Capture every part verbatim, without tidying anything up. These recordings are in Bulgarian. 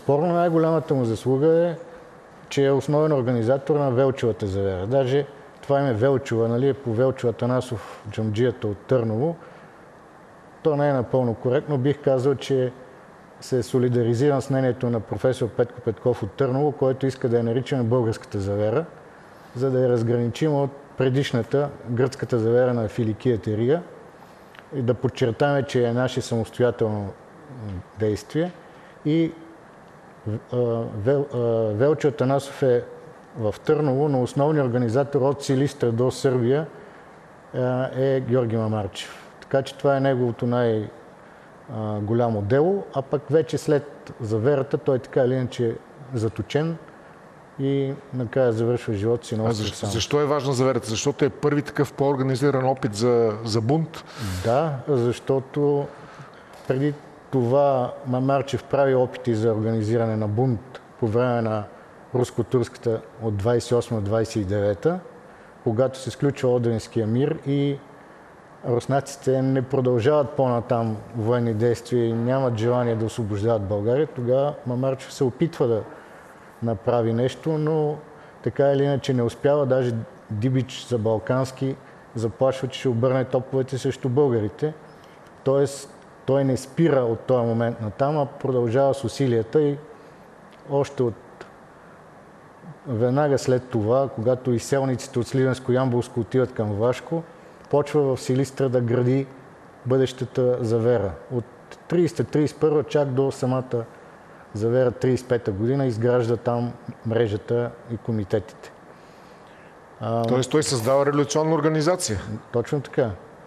Спорно най-голямата му заслуга е, че е основен организатор на Велчевата завера. Даже това име Велчева, нали, по Велчо Атанасов, джамджията от Търново. То не е напълно коректно. Бих казал, че се е солидаризиран с мнението на професор Петко Петков от Търново, който иска да я наричаме българската завера, за да я разграничим от предишната гръцката завера на Филикия Терия и да подчертаме, че е наше самостоятелно действие. И Вел, Велчо Атанасов е в Търново, но основният организатор от Силистра до Сърбия е Георги Мамарчев. Така че това е неговото най-голямо дело, а пък вече след заверата той така или иначе е заточен и накрая завършва живота си на остров Самос. Защо е важна заверата? Защото е първи такъв по-организиран опит за, за бунт? Да, защото преди това Мамарчев прави опити за организиране на бунт по време на руско-турската от двадесет и осма до двадесет и девета, когато се сключва Одринския мир и руснаците не продължават по-натам военни действия и нямат желание да освобождават България. Тогава Мамарчев се опитва да направи нещо, но така или иначе не успява. Даже Дибич за Балкански заплашва, че ще обърне топовете срещу българите. Тоест, той не спира от този момент натам, а продължава с усилията и още от веднага след това, когато изселниците от Сливенско-Ямболско отиват към Влашко, почва в Силистра да гради бъдещата завера. От тридесета тридесет и първа чак до самата завера тридесет и пета година изгражда там мрежата и комитетите. Тоест той създава революционна организация. Точно така.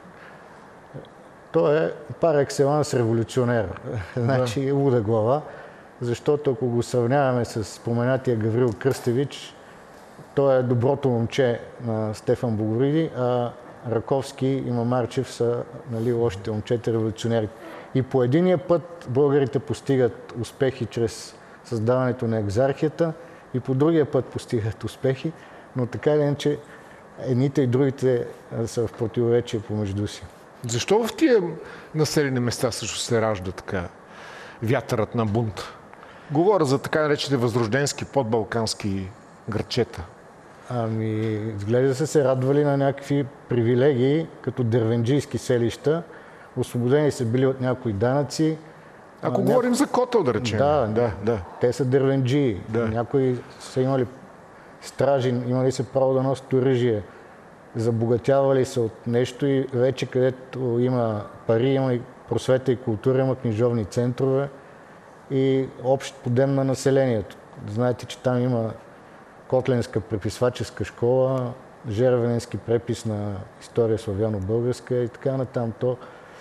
Той е пар екселанс революционер. Значи луда глава, защото ако го сравняваме с споменатия Гаврил Кръстевич, той е доброто момче на Стефан Богориди, а Раковски и Мамарчев са, нали, лошите момчета революционери. И по единия път българите постигат успехи чрез създаването на екзархията и по другия път постигат успехи, но така или иначе едните и другите са в противоречие помежду си. Защо в тия населени места също се ражда така вятърът на бунт? Говоря за така наречените възрожденски подбалкански градчета. Ами, изглежда са се радвали на някакви привилегии, като дервенджийски селища. Освободени са били от някои данъци. Ако а, говорим няко... за Котел, да речем. Да, да, да. Те са дервенджии. Да. Някои са имали стражи, имали са право да носят оръжие. Забогатявали се от нещо и вече където има пари, има и просвета и култура, има книжовни центрове и общ подем на населението. Знаете, че там има Котленска преписваческа школа, Жервененски препис на история славяно-българска и така натам. То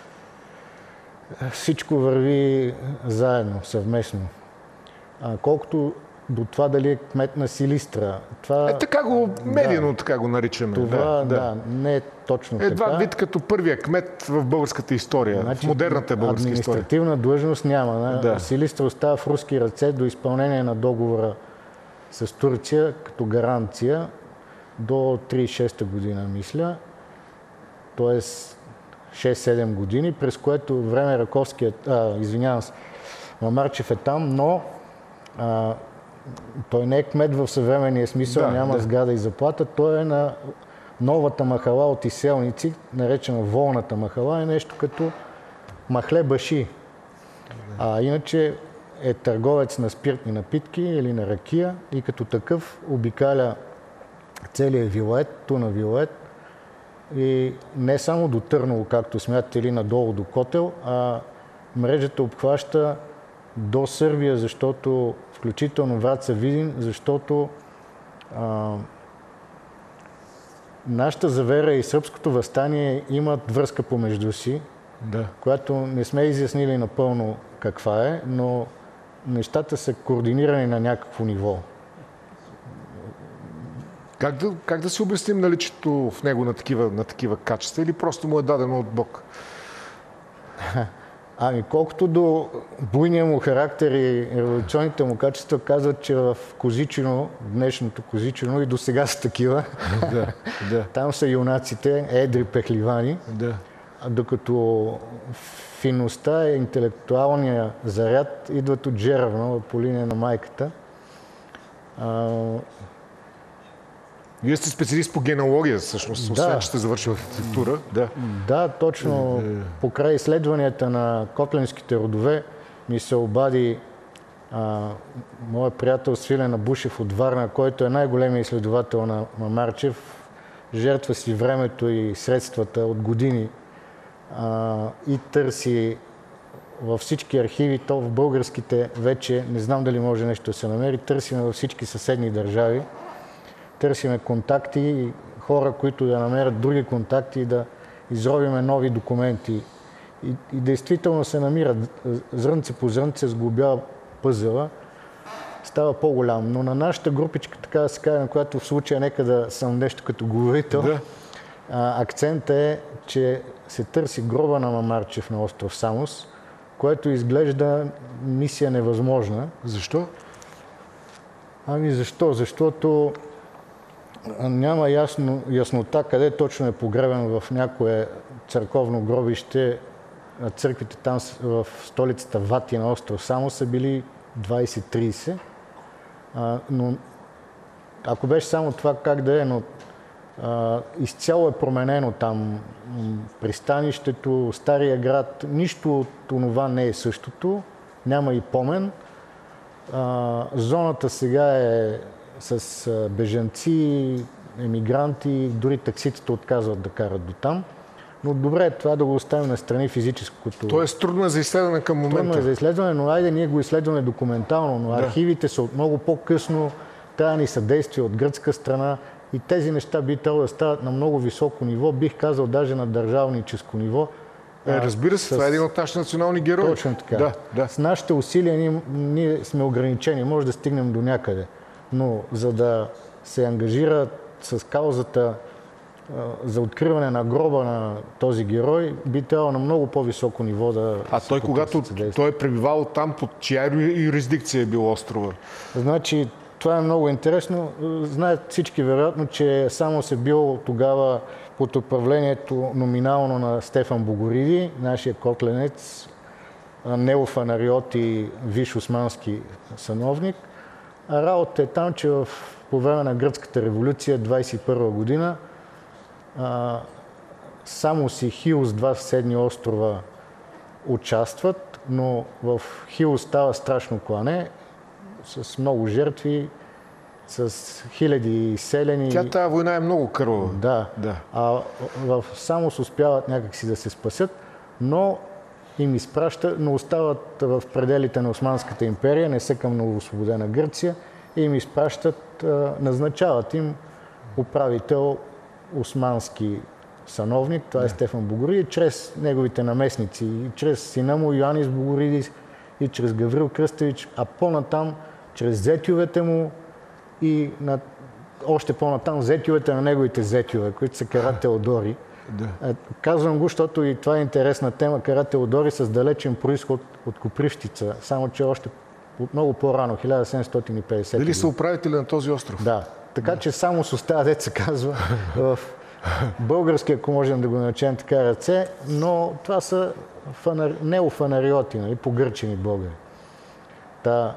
всичко върви заедно, съвместно. А колкото до това дали е кмет на Силистра. Това, е, така го, медийно да, така го наричаме. Това, да, да, да, не е точно Едва така. Едва вид като първия кмет в българската история, значи, в модерната българска история. Административна длъжност няма. Да. Силистра остава в руски ръце до изпълнение на договора с Турция като гаранция до тридесет и шеста година, мисля. Тоест шест-седем години, през което време Раковският, а, извинявам се, Мамарчев е там, но а, той не е кмет в съвременния смисъл, да, няма да. сграда и заплата. Той е на новата махала от изселници, наречена Волната махала, е нещо като махле баши. А иначе е търговец на спиртни напитки или на ракия и като такъв обикаля целият вилает, Туна вилает и не само до Търново, както смятате, или надолу до Котел, а мрежата обхваща до Сърбия, защото включително Враца, Видин, защото а, нашата завера и сръбското въстание имат връзка помежду си, да. която не сме изяснили напълно каква е, но нещата са координирани на някакво ниво. Как да, как да си обясним наличието в него на такива, на такива качества или просто му е дадено от Бог? Ами колкото до буйния му характер и революционните му качества, казват, че в Козичино, днешното Козичино и до сега са такива. Да, да. Там са юнаците, едри пехливани. Да. докато финността и интелектуалния заряд идват от Джеравна по линия на майката. А, Вие сте специалист по генеалогия, всъщност, освен, да, че сте завършил архитектура. Да, да, точно. Покрай изследванията на котлинските родове ми се обади а, моят приятел Свилен Абушев от Варна, който е най-големият изследовател на Марчев. Жертва си времето и средствата от години а, и търси във всички архиви, то в българските вече, не знам дали може нещо да се намери, търсиме във всички съседни държави. Търсиме контакти и хора, които да намерят други контакти и да изровиме нови документи. И, и действително се намират. Зрънце по зрънце сглобява пъзела, става по-голям. Но на нашата групичка, така да се каже, на която в случая нека да съм нещо като говорител, да. а, акцентът е, че се търси гроба на Мамарчев на остров Самос, което изглежда мисия невъзможна. Защо? Ами защо? Защото няма ясно, яснота къде точно е погребен в някое църковно гробище. Църквите там в столицата Вати на остров Самос са били двайсет-трийсет. А, но ако беше само това, как да е, но а, изцяло е променено там пристанището, Стария град. Нищо от това не е същото. Няма и помен. А, зоната сега е с бежанци, емигранти, дори такситите отказват да карат до там. Но добре, това да го оставим на страни физическото. Тоест трудно е за изследване към момента. Трудно е за изследване, но айде ние го изследваме документално, но да. Архивите са от много по-късно, трябва ни съдействие от гръцка страна и тези неща би трябвало да стават на много високо ниво, бих казал даже на държавническо ниво. Е, разбира се, с... това е един от нашите национални герои. Точно така. Да, да. С нашите усилия ние, ние сме ограничени, може да стигнем до някъде. Но за да се ангажира с каузата за откриване на гроба на този герой, би трябвало на много по-високо ниво да... А той, когато той е пребивал там, под чия юрисдикция е бил острова? Значи, това е много интересно. Знаят всички вероятно, че само се бил тогава под управлението номинално на Стефан Богориди, нашия котленец, неофанариот и виш османски сановник. А работа е там, че в, по време на гръцката революция, двайсет и първа година, а, Самос и Хиос, два съседни острова, участват, но в Хиос става страшно клане, с много жертви, с хиляди селени. Тя тази война е много кървава. Да. да. А в Самос успяват някакси да се спасят, но им изпращат, но остават в пределите на Османската империя, не са към новоосвободена Гърция, и им изпращат, назначават им управител османски сановник, това е да. Стефан Богориди, чрез неговите наместници, и чрез сина му Йоанис Богоридис, и чрез Гаврил Кръстевич, а по-натам чрез зетювете му и на, още по-натам зетювете на неговите зетюве, които са Кара Теодори. Да. Казвам го, защото и това е интересна тема. Кара Теодори с далечен произход от Копривщица, само че още от много по-рано, хиляда седемстотин и петдесета. Дали са управители на този остров? Да. Така да. Че само с остава, дето се казва, в български, ако можем да го наречем така, ръце, но това са фанар... неофанариоти, нали, погърчени българи. Та,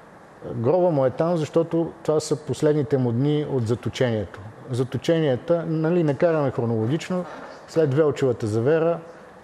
гроба му е там, защото това са последните му дни от заточението. Заточенията, нали, не караме хронологично, след Велчевата завера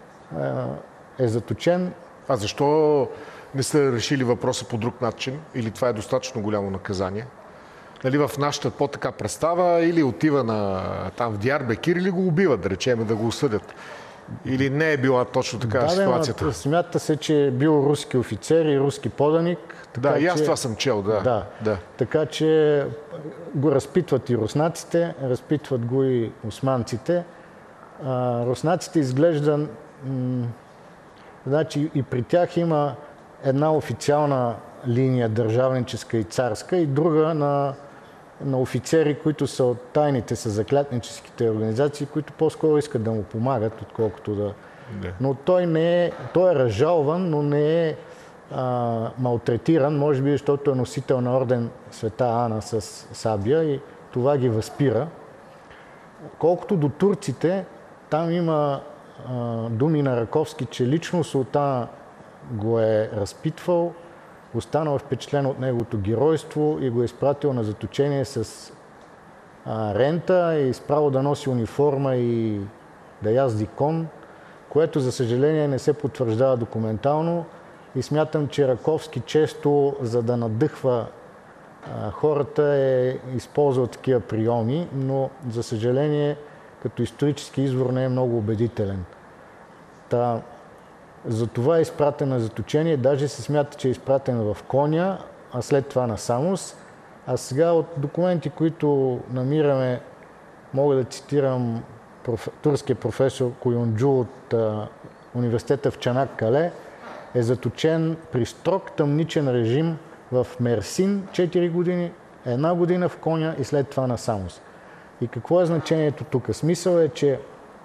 е заточен. А защо не сте решили въпроса по друг начин? Или това е достатъчно голямо наказание? Нали, в нашата по-така представа или отива на, там в Диарбекир, или го убиват, да речем, да го осъдят. Или не е била точно така да, ситуацията? Да, смята се, че е бил руски офицер и руски поданик. Така, да, и аз че... това съм чел, да. да. да. Така че го разпитват и руснаците, разпитват го и османците. А, руснаците изглежда... М- значи и при тях има една официална линия, държавническа и царска, и друга на, на офицери, които са от тайните, са заклятническите организации, които по-скоро искат да му помагат, отколкото да... Не. Но той не е... Той е разжалван, но не е а, малтретиран, може би, защото е носител на орден Света Ана с сабия и това ги възпира. Колкото до турците, там има а, думи на Раковски, че лично султана го е разпитвал, останал впечатлен от неговото геройство и го е изпратил на заточение с а, рента и изправил да носи униформа и да язди кон, което за съжаление не се потвърждава документално и смятам, че Раковски често, за да надъхва а, хората, е използвал такива приеми, но за съжаление като исторически извор не е много убедителен. Та, затова е изпратен на заточение, даже се смята, че е изпратен в Коня, а след това на Самос. А сега от документи, които намираме, мога да цитирам проф... турския професор Куюнджу от а, университета в Чанаккале, е заточен при строг тъмничен режим в Мерсин четири години, една година в Коня и след това на Самос. И какво е значението тук? Смисъл е, че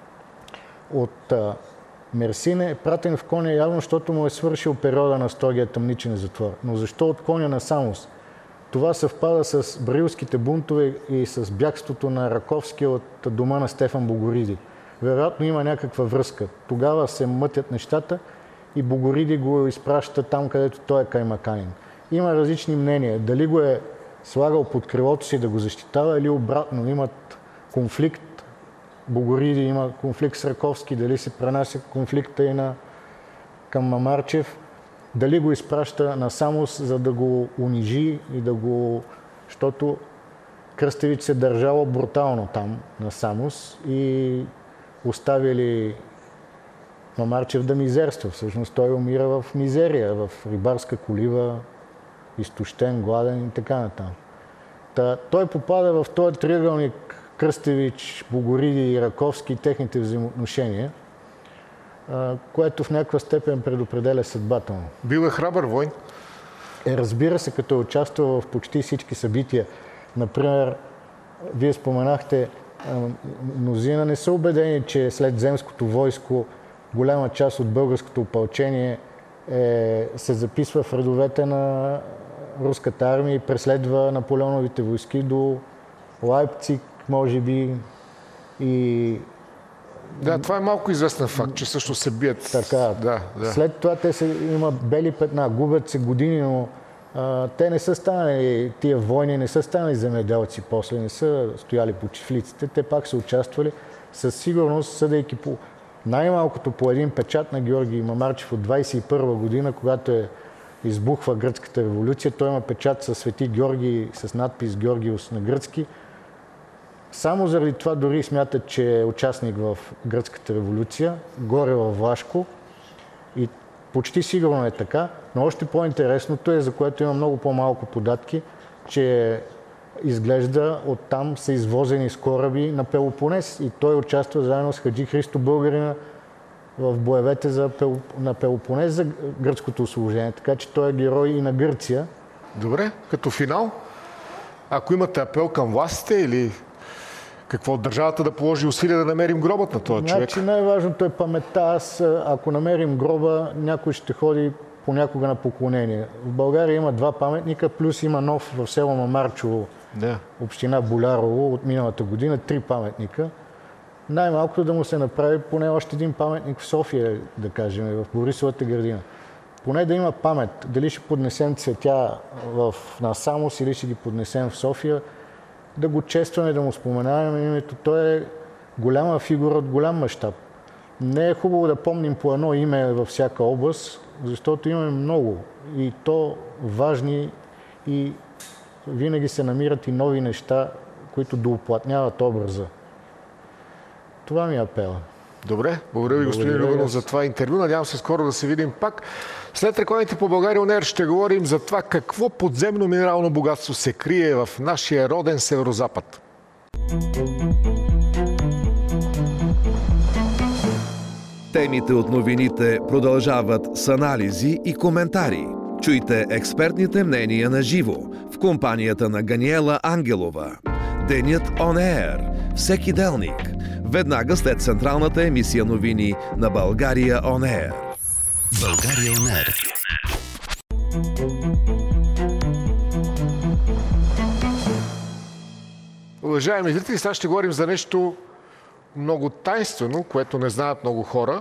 от а, Мерсин е пратен в Коня явно, защото му е свършил периода на строгия тъмничен затвор. Но защо от Коня на Самос? Това съвпада с брайлските бунтове и с бягството на Раковски от дома на Стефан Богориди. Вероятно има някаква връзка. Тогава се мътят нещата и Богориди го изпраща там, където той е каймаканин. Има различни мнения. Дали го е слагал под крилото си да го защитава или обратно. Имат конфликт. Богориди има конфликт с Раковски, дали се пренася конфликта и на, към Мамарчев. Дали го изпраща на Самос, за да го унижи и да го... Защото Кръстевич се държало брутално там на Самос и оставили Мамарчев да мизерства. Всъщност той умира в мизерия, в рибарска колива, изтощен, гладен и така натам. Та, той попада в този триъгълник Кръстевич, Богориди и Раковски и техните взаимоотношения, което в някаква степен предопределя съдбата му. Бил е храбър войн? Е, разбира се, като е участвал в почти всички събития. Например, вие споменахте, мнозина не са убедени, че след земското войско голяма част от българското опълчение е, се записва в редовете на руската армия и преследва Наполеоновите войски до Лайпциг, може би, и... Да, това е малко известен факт, че също се бият. Така, да, да. След това те се, имат бели петна, губят се години, но а, те не са станали, тия войни не са станали земеделци после, не са стояли по чифлиците, те пак са участвали. Със сигурност, съдейки по най-малкото по един печат на Георги Мамарчев от двадесет и първа година, когато е избухва гръцката революция, той има печат със Свети Георги, с надпис Георгиус на гръцки. Само заради това дори смятат, че е участник в гръцката революция, горе във Влашко. И почти сигурно е така, но още по-интересното е, за което има много по-малко податки, че изглежда оттам са извозени с кораби на Пелопонес и той участва заедно с Хаджи Христо Българина в боевете за Пелоп... на Пелопонес за гръцкото освобождение. Така че той е герой и на Гърция. Добре, като финал, ако имате апел към властите или какво държавата да положи усилия да намерим гробът на този човек? Значи най-важното е паметта. Аз, ако намерим гроба, някой ще ходи понякога на поклонение. В България има два паметника, плюс има нов в село Мамарчево, да. Община Болярово от миналата година, три паметника. Най-малкото да му се направи поне още един паметник в София, да кажем, в Борисовата градина. Поне да има памет. Дали ще поднесем цветя в, на Самос или ще ги поднесем в София, да го честваме, да му споменаваме името. Той е голяма фигура от голям мащаб. Не е хубаво да помним по едно име във всяка област, защото имаме много и то важни и винаги се намират и нови неща, които доуплътняват образа. Това ми е апела. Добре, благодаря ви, господин Любенов, за това интервю. Надявам се скоро да се видим пак. След рекламите по България Он Еър ще говорим за това какво подземно минерално богатство се крие в нашия роден Северозапад. Темите от новините продължават с анализи и коментари. Чуйте експертните мнения на живо в компанията на Ганиела Ангелова. Денят Он Еър. Всеки делник. Веднага след централната емисия новини на България Он Еър. България Он Еър. Уважаеми зрители, сега ще говорим за нещо много тайнствено, което не знаят много хора.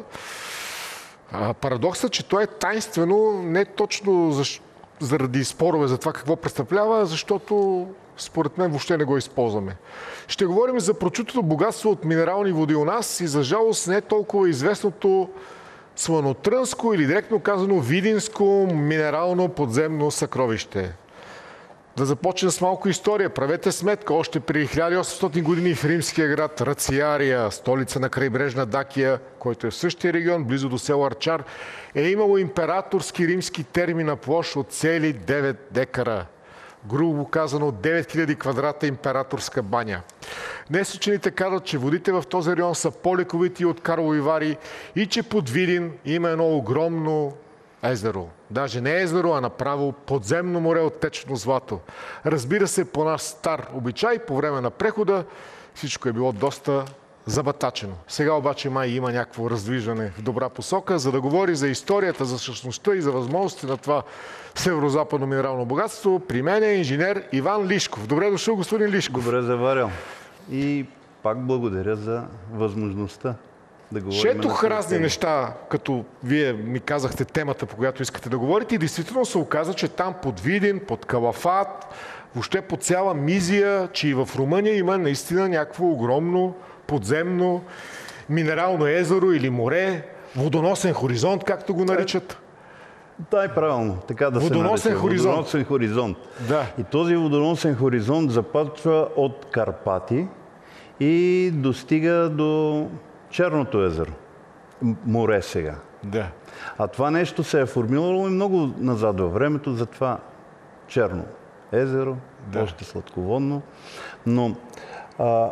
А, парадоксът, че то е тайнствено не точно защ... заради спорове за това какво представлява, защото според мен въобще не го използваме. Ще говорим за прочутото богатство от минерални води у нас и за жалост не толкова известното сланотрънско или директно казано видинско минерално подземно съкровище. Да започнем с малко история. Правете сметка, още при хиляда и осемстотин години в римския град Рациария, столица на крайбрежна Дакия, който е в същия регион, близо до село Арчар, е имало императорски римски терми на площ от цели девет декара. Грубо казано девет хиляди квадрата императорска баня. Днес учените казват, че водите в този район са по-лековити от Карлови Вари и че под Видин има едно огромно езеро. Даже не езеро, а направо подземно море от течно злато. Разбира се, по наш стар обичай, по време на прехода всичко е било доста забатачено. Сега обаче май има някакво раздвижване в добра посока, за да говори за историята, за същността и за възможности на това северо-западно минерално богатство. При мен е инженер Иван Лишков. Добре дошъл, господин Лишков. Добре заварял. И пак благодаря за възможността да говорим. Четох разни неща, като вие ми казахте темата, по която искате да говорите, и действително се оказа, че там под Видин, под Калафат, въобще по цяла Мизия, че и в Румъния има наистина някакво огромно подземно минерално езеро или море, водоносен хоризонт, както го наричат. Да, е правилно. Така да водоносен се нарича. Хоризонт. Водоносен хоризонт. Да. И този водоносен хоризонт започва от Карпати и достига до Черното езеро. Море сега. Да. А това нещо се е формирало и много назад във времето, затова Черно езеро, да. Още сладководно. Но а,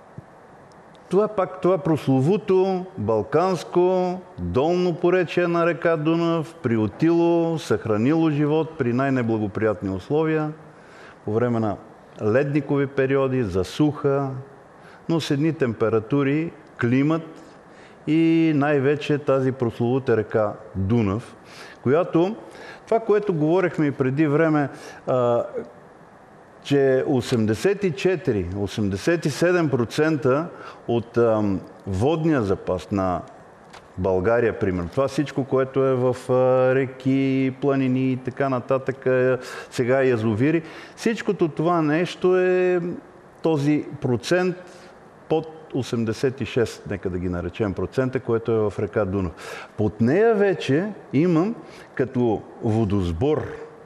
това пак, това прословуто балканско долно поречие на река Дунав приютило, съхранило живот при най-неблагоприятни условия по време на ледникови периоди, засуха, но с едни температури, климат и най-вече тази прословута река Дунав, която, това, което говорихме и преди време, а, че осемдесет и четири до осемдесет и седем процента от а, водния запас на България, примерно. Това всичко, което е в а, реки, планини и така нататък, сега язовири, всичкото това нещо е този процент под осемдесет и шест, нека да ги наречем процента, което е в река Дунав. Под нея вече имам като водосбор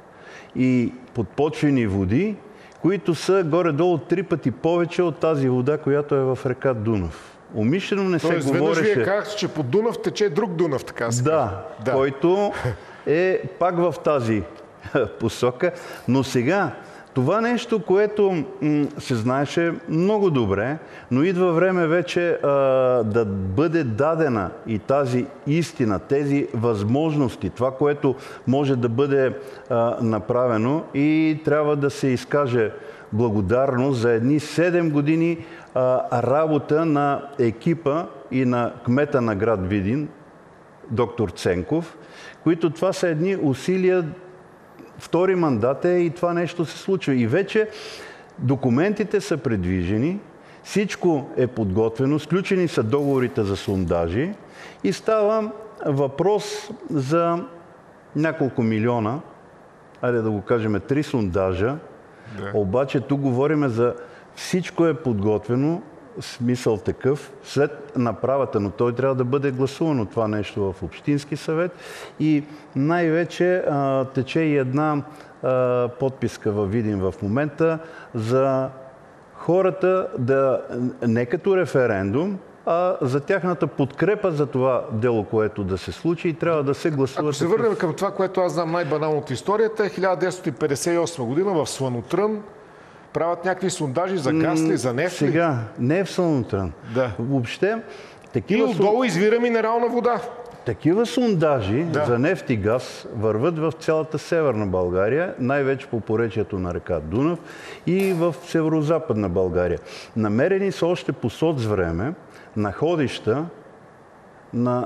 и подпочвени води, които са горе-долу три пъти повече от тази вода, която е в река Дунав. Умишлено не се Тоест, говореше... веднъж вие казахте, че по Дунав тече друг Дунав, така се да, да, който е пак в тази посока. Но сега това нещо, което м- се знаеше много добре, но идва време вече а, да бъде дадена и тази истина, тези възможности, това, което може да бъде а, направено, и трябва да се изкаже благодарност за едни седем години а, работа на екипа и на кмета на град Видин, доктор Ценков, които това са едни усилия. Втори мандат е и това нещо се случва. И вече документите са предвижени, всичко е подготвено, сключени са договорите за сондажи и става въпрос за няколко милиона, айде да го кажем три сондажа, да. Обаче тук говорим за всичко е подготвено, смисъл такъв, след направата, но той трябва да бъде гласувано това нещо в Общински съвет и най-вече а, тече и една а, подписка във Видин в момента за хората да, не като референдум, а за тяхната подкрепа за това дело, което да се случи и трябва да се гласува. Ако се такъв... върнем към това, което аз знам най-банално от историята, хиляда деветстотин петдесет и осма година в Сланотрън правят някакви сондажи за газ ли, за нефт ли? Сега, не е в Сланотрън. Да. Въобще, такива... И отдолу извира минерална вода. Такива сондажи да. за нефт и газ върват в цялата северна България, най-вече по поречието на река Дунав и в северо-западна България. Намерени са още по соцвреме находища на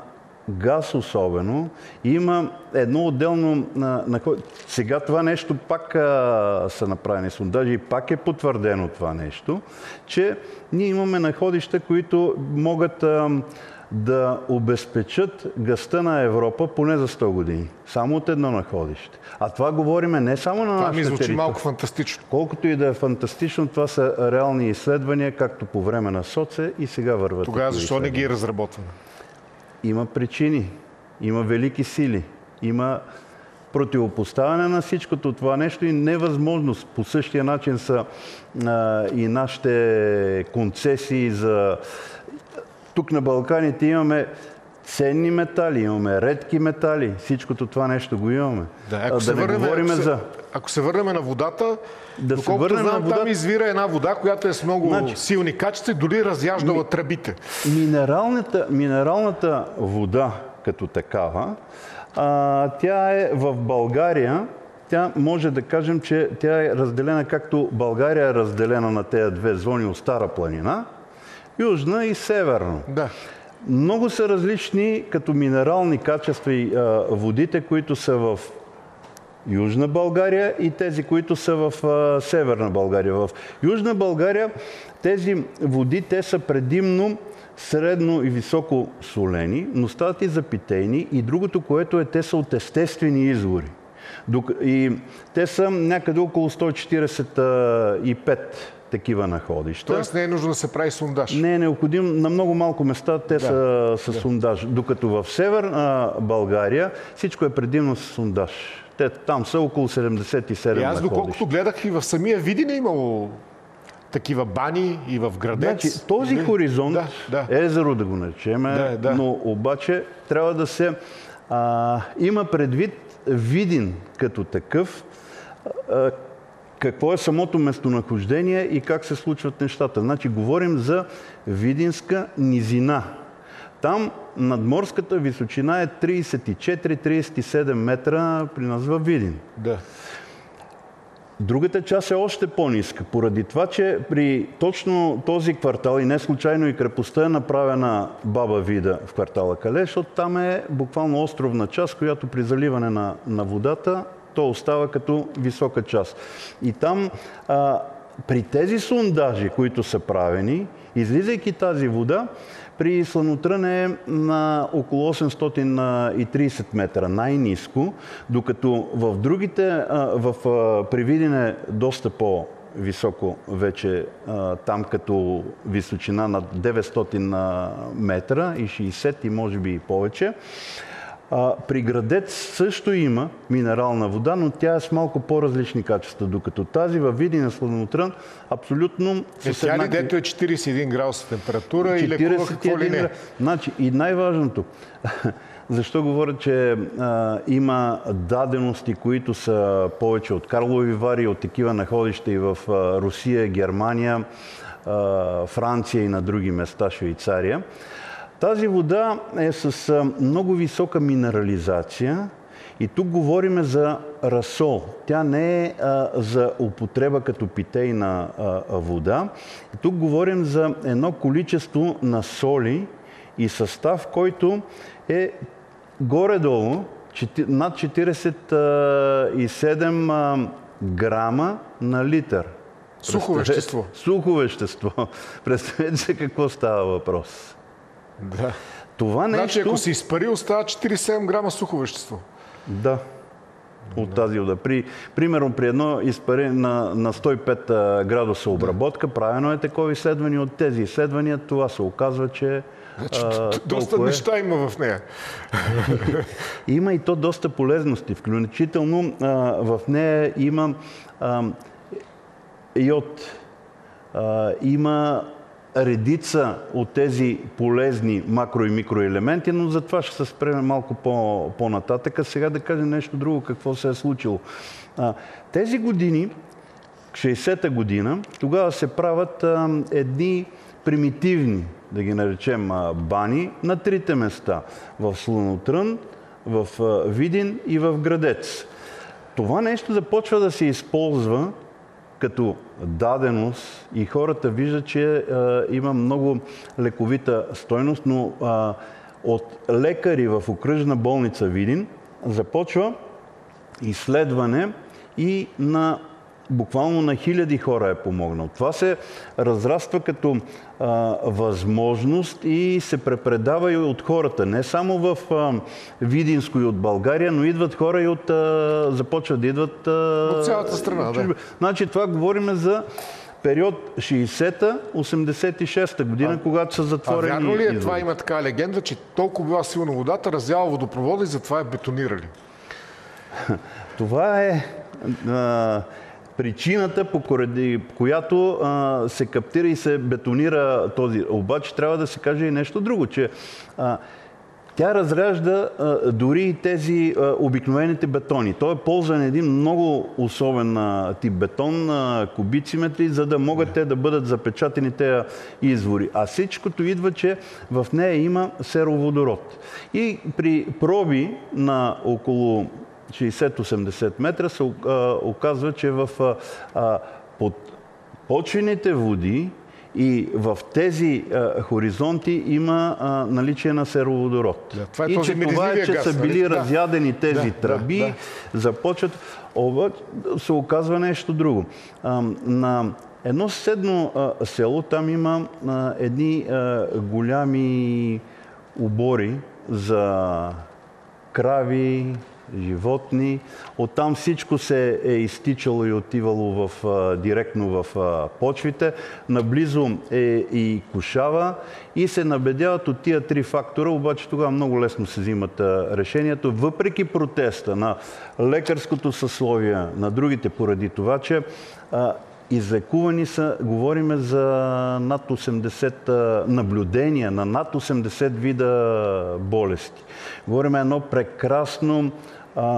газ особено, има едно отделно... На, на, сега това нещо пак а, са направени сондажи и пак е потвърдено това нещо, че ние имаме находища, които могат а, да обезпечат газта на Европа поне за сто години. Само от едно находище. А това говориме не само на нашата територия. Това ми звучи малко фантастично. Колкото и да е фантастично, това са реални изследвания, както по време на СОЦЕ и сега върват. Тогава защо не ги разработваме? Има причини, има велики сили, има противопоставяне на всичкото това нещо и невъзможност. По същия начин са а, и нашите концесии за... Тук на Балканите имаме ценни метали, имаме редки метали. Всичкото това нещо го имаме. Да, ако, а, се, да върнем, говорим ако, се, за... ако се върнем на водата, да доколкото знам, на водата... там извира една вода, която е с много значи, силни качества, дори разяждала ми... тръбите. Минералната, минералната вода като такава, а, тя е в България, тя може да кажем, че тя е разделена както България е разделена на тези две зони от Стара планина, южна и северна. Да. Много са различни като минерални качества и а, водите, които са в Южна България и тези, които са в а, Северна България. В Южна България тези води, те са предимно средно и високо солени, но стават и за питейни. И другото, което е, те са от естествени извори. И те са някъде около сто четиридесет и пет такива находища. Тоест не е нужно да се прави сондаж? Не е необходим. На много малко места те да, са с да. сондаж. Докато в Северна България всичко е предимно с сондаж. Те там са около седемдесет и седем находища. И аз доколкото гледах и в самия Видин е имало такива бани и в Градец. Значи, този не, хоризонт, да, да. езеро да го наречем, да, да. но обаче трябва да се а, има предвид Видин като такъв, а, какво е самото местонахождение и как се случват нещата. Значи, говорим за Видинска низина. Там надморската височина е тридесет и четири тридесет и седем метра при нас във Видин. Да. Другата част е още по-ниска, поради това, че при точно този квартал, и не случайно и крепостта е направена Баба Вида в квартала Кале, защото там е буквално островна част, която при заливане на, на водата, то остава като висока част. И там а, при тези сондажи, които са правени, излизайки тази вода, при Слънотрън е на около осемстотин и тридесет метра, най-ниско, докато в другите, в при Видин е доста по-високо вече, там като височина на деветстотин метра и шейсет и може би и повече. При Градец също има минерална вода, но тя е с малко по-различни качества, докато тази във Видин и Слънотрън абсолютно е, с еднакви... Тя ли дето е четиридесет и един градуса температура и лекува какво ли не? Значи, и най-важното, защо говоря, че а, има дадености, които са повече от Карлови Вари, от такива находища и в а, Русия, Германия, а, Франция и на други места, Швейцария. Тази вода е с много висока минерализация и тук говорим за разсол. Тя не е а, за употреба като питейна а, вода. И тук говорим за едно количество на соли и състав, който е горе-долу над четиридесет и седем грама на литър. Сухо вещество. Сухо вещество. Представете се какво става въпрос. Да. Това нещо... Значи, ако си изпари, остава четиридесет и седем грама сухо вещество. Да. От да. тази вода. При, примерно при едно изпари на, на сто и пет градуса обработка, да. правено е такова изследване. От тези изследвания това се оказва, че... Значи, а, доста неща е... има в нея. Има и то доста полезности. Включително а, в нея има а, йод. А, има редица от тези полезни макро- и микроелементи, но за това ще се спреме малко по- по-нататък. А сега да кажем нещо друго, какво се е случило. А, тези години, шейсета година, тогава се правят а, едни примитивни, да ги наречем, а, бани на трите места. В Слънотрън, в а, Видин и в Градец. Това нещо започва да се използва като даденост и хората виждат, че а, има много лековита стойност, но а, от лекари в окръжна болница Видин започва изследване и на буквално на хиляди хора е помогнал. Това се разраства като а, възможност и се препредава и от хората. Не само в а, Видинско и от България, но идват хора и от... А, започват да идват... А, от цялата страна, да. Значи това говорим за период шейсета - осемдесет и шеста година, а, когато са затворени... А вярно ли е това? Има така легенда, че толкова била силна водата, разяла водопровода и затова е бетонирали? Това е... А, причината, по която а, се каптира и се бетонира този. Обаче трябва да се каже и нещо друго, че а, тя разряжда а, дори и тези а, обикновените бетони. Той е ползван един много особен а, тип бетон, а, кубициметри, за да могат те да бъдат запечатани тези извори. А всичкото идва, че в нея има сероводород. И при проби на около шейсет - осемдесет метра се а, оказва, че в а, под почвените води и в тези а, хоризонти има а, наличие на сероводород. Да, това е и този че това е, че газ, са били да, разядени тези да, тръби, да, да. започват. Обаче се оказва нещо друго. А, на едно съседно а, село, там има а, едни а, голями обори за крави, животни. Оттам всичко се е изтичало и отивало в, а, директно в а, почвите. Наблизо е и кошава и се набедяват от тия три фактора, обаче тогава много лесно се взимат а, решението, въпреки протеста на лекарското съсловие, на другите, поради това, че а, излекувани са, говориме за над осемдесет наблюдения на над осемдесет вида болести. Говорим едно прекрасно а,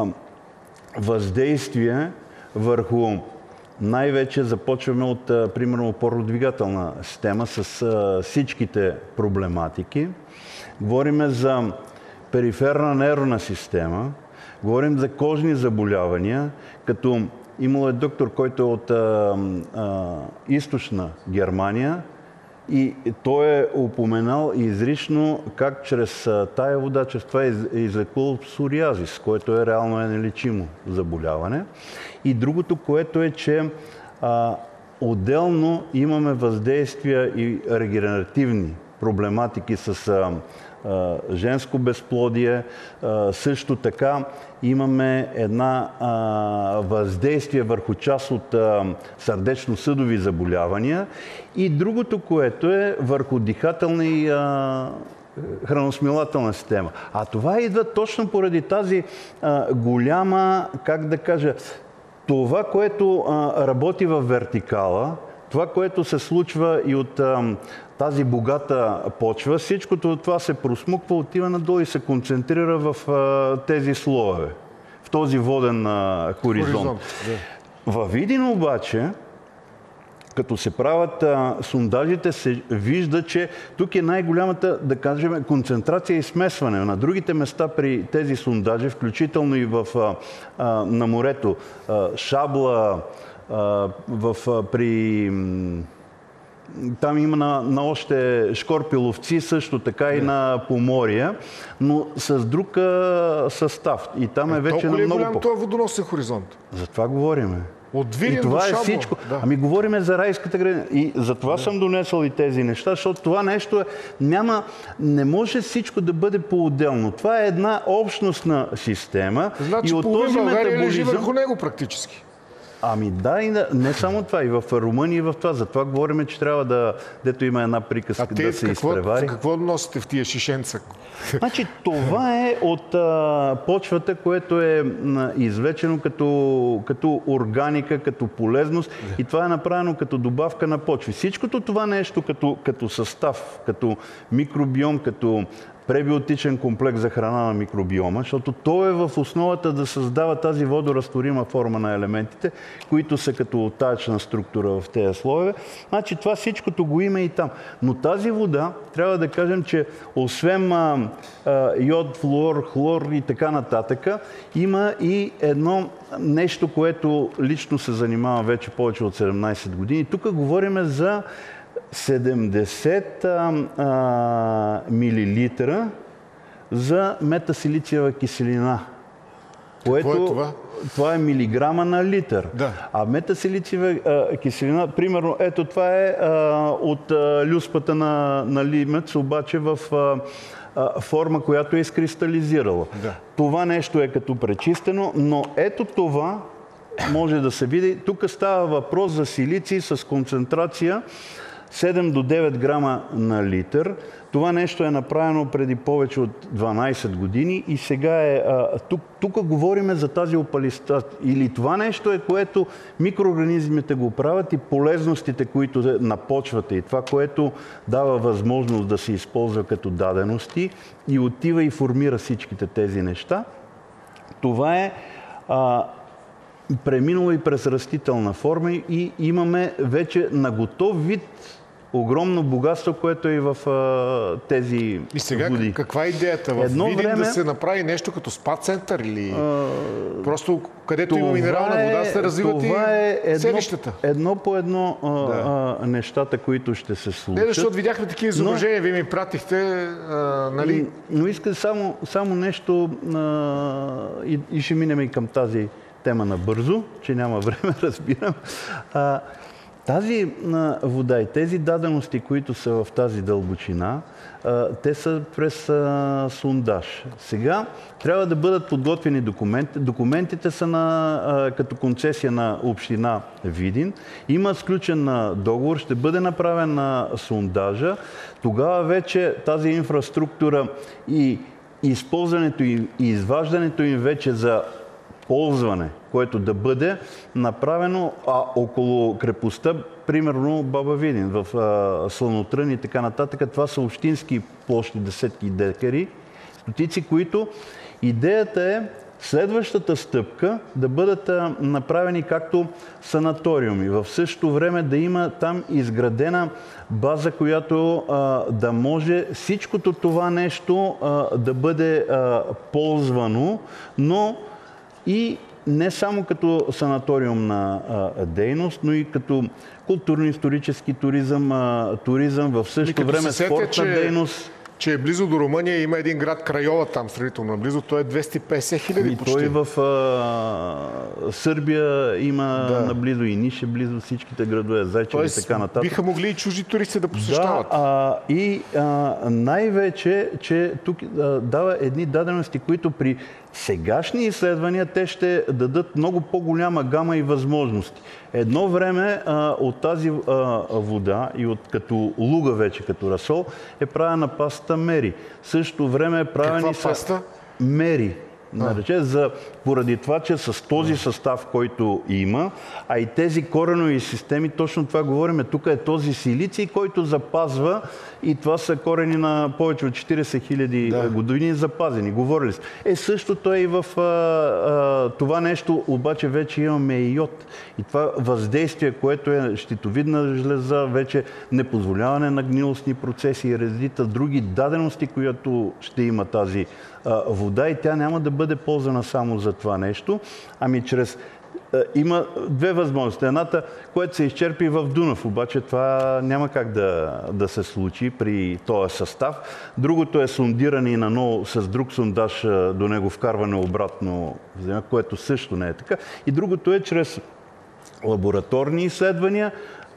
въздействие върху, най-вече започваме от, а, примерно, опорно-двигателна система с а, всичките проблематики. Говорим за периферна нервна система, говорим за кожни заболявания, като имало е доктор, който е от а, а, източна Германия и той е упоменал изрично как чрез а, тая вода, чрез това е излекувал псориазис, което е реално е нелечимо заболяване. И другото, което е, че а, отделно имаме въздействия и регенеративни проблематики с а, а, женско безплодие. А, също така имаме една а, въздействие върху част от а, сърдечно-съдови заболявания и другото, което е върху дихателна и а, храносмилателна система. А това идва точно поради тази а, голяма, как да кажа, това, което а, работи в вертикала, това, което се случва и от а, тази богата почва, всичкото това се просмуква, отива надолу и се концентрира в а, тези слоеве, в този воден а, хоризонт. хоризонт да. Във Видин обаче, като се правят а, сондажите, се вижда, че тук е най-голямата, да кажем, концентрация и смесване. На другите места при тези сондажи, включително и в, а, а, на морето, а, Шабла, а, в, а, при... Там има на, на още шкорпиловци, също така и на Помория, но с друг а, състав. И там е, е вече на много... Толкова ли е голям този водоносен хоризонт? За това говориме. От Видин и това до е Шабла. всичко. Да. Ами говориме за райската градина. И за това да. съм донесъл и тези неща, защото това нещо е... Няма... Не може всичко да бъде по-отделно. Това е една общностна система. Значи и от половин този България метаболизъм... лежи върху него практически. Ами да, и не само това. И в Румъния, и в това. Затова говорим, че трябва да... Дето има една приказка да се какво, изпревари. какво носите в тия шишенца? Значи това е от а, почвата, което е а, извлечено като, като органика, като полезност и това е направено като добавка на почви. Всичкото това нещо като, като състав, като микробиом, като пребиотичен комплекс за храна на микробиома, защото то е в основата да създава тази водоразтворима форма на елементите, които са като оттачна структура в тези слоеве. Значи това всичкото го има и там. Но тази вода, трябва да кажем, че освен а, а, йод, флуор, хлор и така нататък, има и едно нещо, което лично се занимава вече повече от седемнайсет години. Тук говорим за седемдесет а, а, милилитра за метасилициева киселина. Което, е това? Това е милиграма на литър. Да. А метасилициева а, киселина, примерно, ето това е а, от а, люспата на, на лимец, обаче в а, а, форма, която е изкристализирала. Да. Това нещо е като пречистено, но ето това може да се види. Тук става въпрос за силиций с концентрация седем до девет грама на литър. Това нещо е направено преди повече от дванайсет години и сега е... А, тук, тук говорим за тази опалистат. Или това нещо е, което микроорганизмите го правят и полезностите, които на почвата и това, което дава възможност да се използва като дадености и отива и формира всичките тези неща. Това е... А, преминало и през растителна форма и имаме вече на готов вид огромно богатство, което е и в а, тези води. И сега води. Каква е идеята? В Едно Видин време... да се направи нещо като спа център или а... просто където има минерална вода се развиват и е едно, селищата? Едно по едно а, да. а, нещата, които ще се случат. Не, защото видяхме такива изображения, но... вие ми пратихте, а, нали? Но иска само, само нещо а, и, и ще минем и към тази тема набързо, че няма време, разбирам. А, тази а, вода и тези дадености, които са в тази дълбочина, а, те са през а, сондаж. Сега трябва да бъдат подготвени документи. Документите са на, а, като концесия на община Видин. Има сключен а, договор, ще бъде направен на сондажа. Тогава вече тази инфраструктура и използването и, и изваждането им вече за ползване, което да бъде направено а, около крепостта, примерно Баба Видин, в а, Слънотрън и така нататък. Това са общински площи, десетки декари, стотици, които идеята е следващата стъпка да бъдат а, направени както санаториуми. В същото време да има там изградена база, която а, да може всичкото това нещо а, да бъде а, ползвано, но и не само като санаториум на а, дейност, но и като културно-исторически туризъм, а, туризъм в същото време спортна че, дейност. Че е близо до Румъния, има един град Крайова там сравнително близо, той е двеста и петдесет хиляди почти. Той в а, Сърбия има да. Наблизо и Нише, близо всичките градове, Зайчево и така нататък. Биха могли и чужди туристи да посещават. Да, а, и а, най-вече, че тук а, дава едни дадености, които при сегашни изследвания те ще дадат много по-голяма гама и възможности. Едно време а, от тази а, вода и от като луга вече, като расол, е правена паста Мери. В същото време е правени Каква са паста? Мери. Нарече, за, поради това, че с този състав, който има, а и тези коренови системи, точно това говорим, тук е този силиций, който запазва и това са корени на повече от четирийсет хиляди да. години запазени. Говорили сме. Е, същото е и в а, а, това нещо, обаче вече имаме и йод. И това въздействие, което е щитовидна жлеза, вече непозволяване на гнилостни процеси и редица други дадености, които ще има тази а, вода и тя няма да бъде ползвана само за това нещо, ами чрез... Има две възможности. Едната, което се изчерпи в Дунав, обаче това няма как да, да се случи при този състав. Другото е сондиране и наново с друг сондаж до него вкарване обратно, което също не е така. И другото е чрез лабораторни изследвания,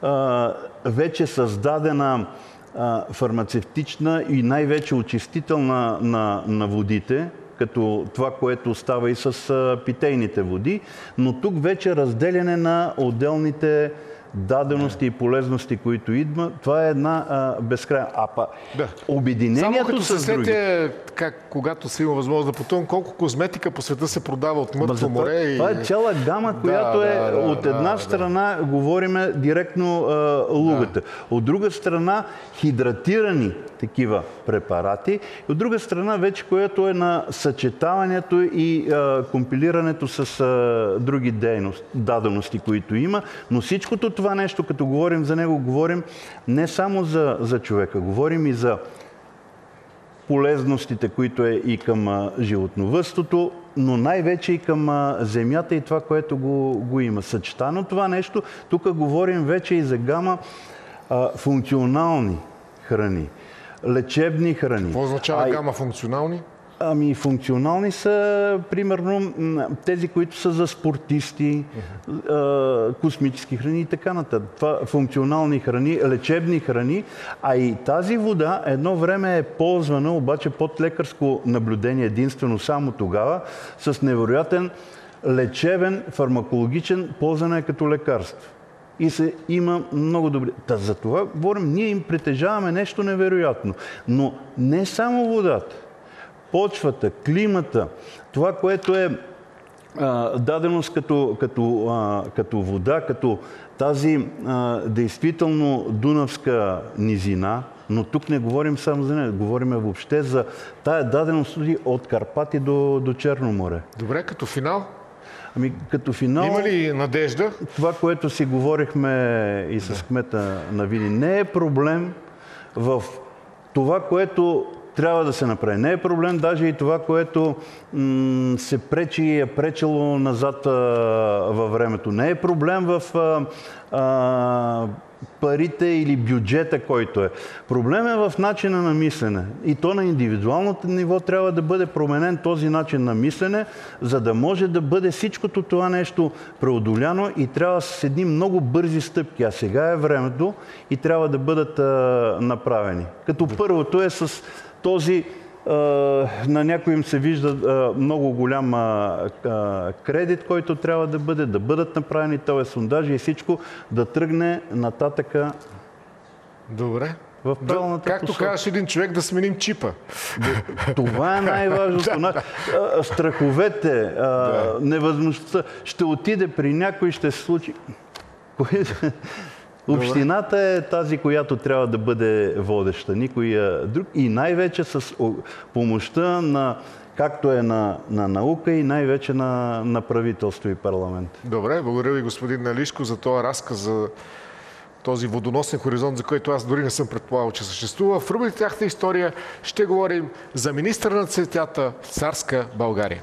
вече създадена фармацевтична и най-вече очистителна на, на водите, като това, което става и с а, питейните води, но тук вече разделяне на отделните дадености и полезности, които идва, това е една а, безкрайна. А па, да. Обединението Само като с се други. сетя, как, когато се има възможност да пътувам, колко козметика по света се продава от мъртво море. И... Това е цяла гама, която да, е да, от една да, страна, да. говориме директно а, лугата. Да. От друга страна, хидратирани такива препарати. От друга страна, вече което е на съчетаването и а, компилирането с а, други дейност, дадености, които има. Но всичкото това нещо, като говорим за него, говорим не само за, за човека, говорим и за полезностите, които е и към а, животновъдството, но най-вече и към а, земята и това, което го, го има. Съчетано това нещо, тук говорим вече и за гама а, функционални храни, лечебни храни. Какво означава а, гама функционални? Ами функционални са, примерно, тези, които са за спортисти, uh-huh. космически храни и така нататък. Това функционални храни, лечебни храни, а и тази вода едно време е ползвана, обаче под лекарско наблюдение, единствено само тогава, с невероятен лечебен, фармакологичен, ползване е като лекарство. И се има много добри. Та за това говорим, ние им притежаваме нещо невероятно. Но не само водата. Почвата, климата, това, което е а, даденост като, като, а, като вода, като тази а, действително дунавска низина, но тук не говорим само за нея, говорим въобще за тая даденост от Карпати до, до Черно море. Добре, като финал? Ами, като финал... Има ли надежда? Това, което си говорихме и с кмета на Видин, не е проблем в това, което трябва да се направи. Не е проблем даже и това, което м- се пречи и е пречело назад а, във времето. Не е проблем в а, а, парите или бюджета, който е. Проблем е в начина на мислене. И то на индивидуалното ниво трябва да бъде променен този начин на мислене, за да може да бъде всичкото това нещо преодоляно и трябва с едни много бързи стъпки. А сега е времето и трябва да бъдат а, направени. Като първото е с този, а, на някой им се вижда а, много голям а, а, кредит, който трябва да бъде, да бъдат направени този сондажи и всичко да тръгне нататъка. Добре. В правилната Както посока. казваш един човек, да сменим чипа. Това е най-важното. Да. Страховете, а, да. невъзможността. Ще отиде при някой, ще се случи. Общината е тази, която трябва да бъде водеща, никой друг. И най-вече с помощта на, както е на, на наука и най-вече на, на правителство и парламент. Добре, благодаря ви, господин Налишко, за този разказ за този водоносен хоризонт, за който аз дори не съм предполагал, че съществува. В рубриката Тяхната история ще говорим за министъра на цветята в царска България.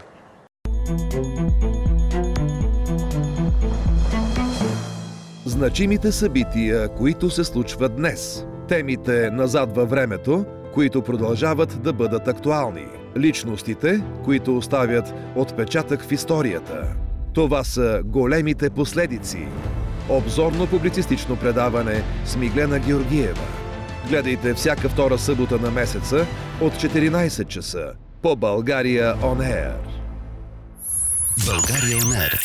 Значимите събития, които се случват днес. Темите назад във времето, които продължават да бъдат актуални. Личностите, които оставят отпечатък в историята. Това са големите последици. Обзорно-публицистично предаване с Миглена Георгиева. Гледайте всяка втора събота на месеца от четиринайсет часа по България Он Еър. България Он Еър.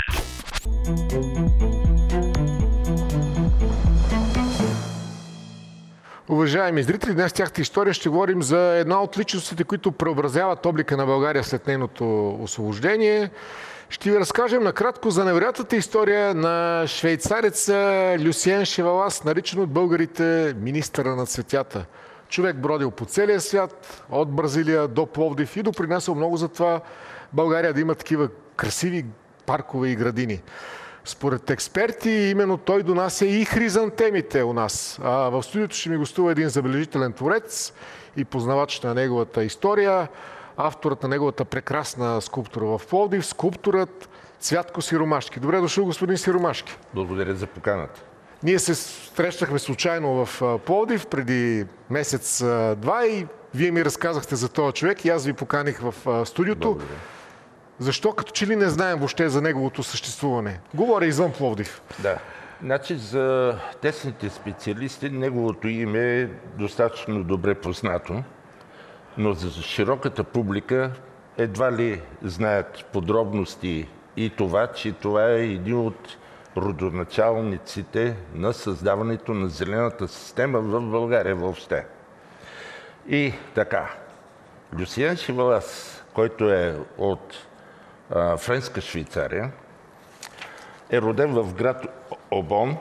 Уважаеми зрители, днес в Тяхната история ще говорим за една от личностите, които преобразяват облика на България след нейното освобождение. Ще ви разкажем накратко за невероятната история на швейцареца Люсиен Шевалас, наричан от българите министъра на цветята. Човек бродил по целия свят, от Бразилия до Пловдив и допринесъл много за това България да има такива красиви паркове и градини. Според експерти, именно той донася и хризантемите у нас. А в студиото ще ми гостува един забележителен творец и познавач на неговата история, авторът на неговата прекрасна скулптура в Пловдив, скулпторът Цвятко Сиромашки. Добре дошъл, господин Сиромашки. Благодаря за поканата. Ние се срещахме случайно в Пловдив преди месец-два и вие ми разказахте за този човек и аз ви поканих в студиото. Благодаря. Защо като че ли не знаем въобще за неговото съществуване? Говоря извън Пловдив. Да. Значи за тесните специалисти неговото име е достатъчно добре познато, но за широката публика едва ли знаят подробности и това, че това е един от родоначалниците на създаването на зелената система в България въобще. И така, Люсиен Шевалас, който е от а, Френска Швейцария, е роден в град Обон,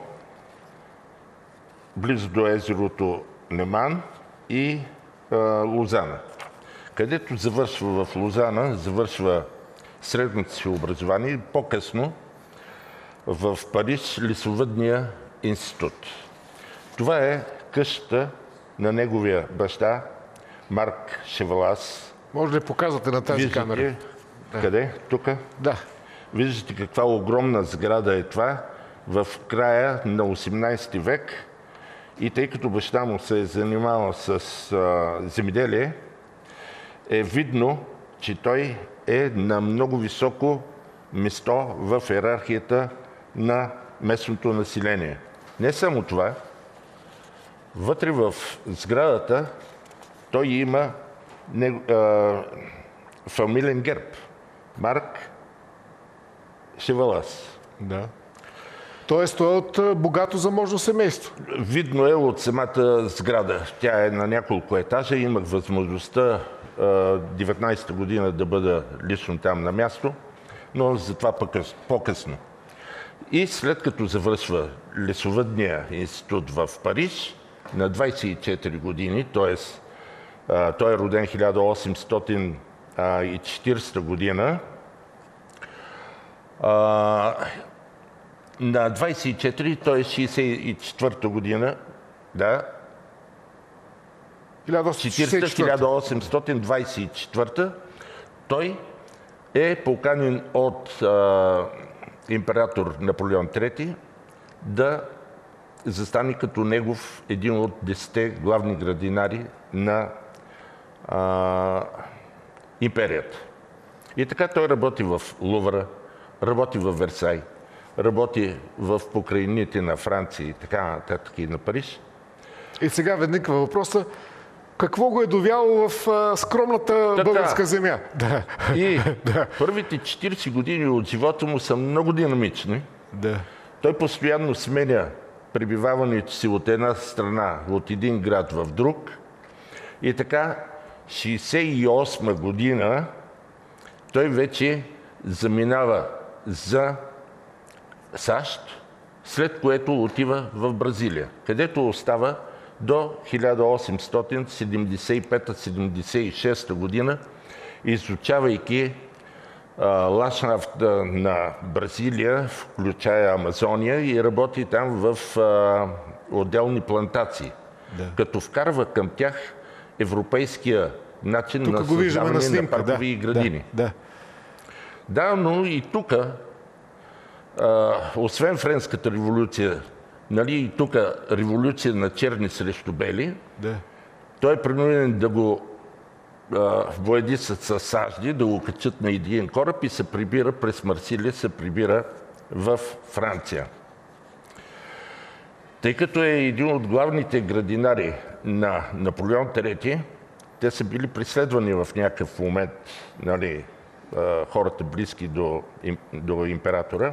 близо до езерото Неман и а, Лозана, където завършва в Лозана, завършва средното си образование и по-късно в Париж лесовъдния институт. Това е къщата на неговия баща Марк Шевалас. Може да показвате на тази Виждате, камера? Да. Къде? Тук? Да. Виждате каква огромна сграда е това в края на осемнайсети век. И тъй като баща му се е занимавал с а, земеделие, е видно, че той е на много високо место в йерархията на местното население. Не само това, вътре в сградата той има не, а, фамилен герб. Марк Шевалас. Да. Тоест той е от богато заможно семейство. Видно е от самата сграда. Тя е на няколко етажа. Имах възможността деветнайсета година да бъда лично там на място, но за това по-късно. И след като завършва лесовъдния институт в Париж, на двайсет и четири години, т.е. той е роден хиляда осемстотин и четиридесета година, на двайсет и четири, т.е. шейсет и четвърта година, да, хиляда осемстотин двайсет и четвърта, той е поканен от а, император Наполеон трети да застане като негов един от десетте главни градинари на а, империята. И така той работи в Лувъра, работи в Версай, работи в покрайнините на Франция и така нататък и на Париж. И сега възниква въпроса, какво го е довяло в а, скромната така. Българска земя? Да. И да. Първите четирийсет години от живота му са много динамични. Да. Той постоянно сменя пребиваването си от една страна, от един град в друг. И така, шейсет и осма година той вече заминава за САЩ, след което отива в Бразилия, където остава до хиляда осемстотин седемдесет и пета седемдесет и шеста година, изучавайки а, ландшафта на Бразилия, включая Амазония, и работи там в а, отделни плантации, да. Като вкарва към тях европейския начин тук на създаване на, на паркови да, градини. Да, да. да, но и тук, освен Френската революция, нали, и тук революция на черни срещу бели, да. Той е принуден да го воедисат с сажди, да го качат на един кораб и се прибира през Марсилия, се прибира в Франция. Тъй като е един от главните градинари на Наполеон трети, те са били преследвани в някакъв момент, нали, хората близки до, до императора,